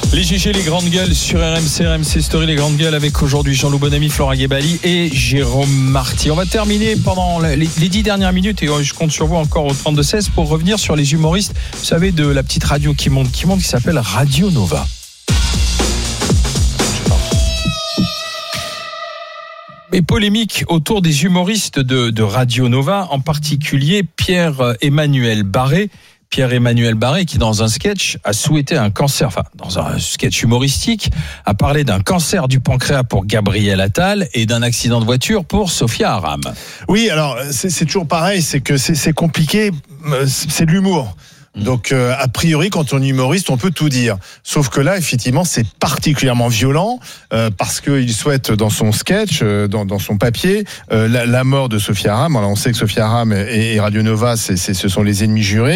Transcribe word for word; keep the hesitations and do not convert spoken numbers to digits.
Les G G, les grandes gueules sur R M C, R M C Story, les grandes gueules avec aujourd'hui Jean-Loup Bonamy, Flora Guébali et Jérôme Marty. On va terminer pendant les, les dix dernières minutes et je compte sur vous encore au trente-deux seize pour revenir sur les humoristes, vous savez, de la petite radio qui monte, qui monte, qui s'appelle Radio Nova. Et polémique autour des humoristes de, de Radio Nova, en particulier Pierre-Emmanuel Barré. Pierre-Emmanuel Barré qui dans un sketch a souhaité un cancer, enfin dans un sketch humoristique, a parlé d'un cancer du pancréas pour Gabriel Attal et d'un accident de voiture pour Sophia Aram. Oui, alors c'est, c'est toujours pareil, c'est que c'est, c'est compliqué, c'est de l'humour. Donc, euh, a priori, quand on est humoriste, on peut tout dire. Sauf que là, effectivement, c'est particulièrement violent euh, parce qu'il souhaite, dans son sketch, euh, dans, dans son papier, euh, la, la mort de Sophia Aram. Alors, on sait que Sophia Aram et, et Radio Nova, c'est, c'est, ce sont les ennemis jurés.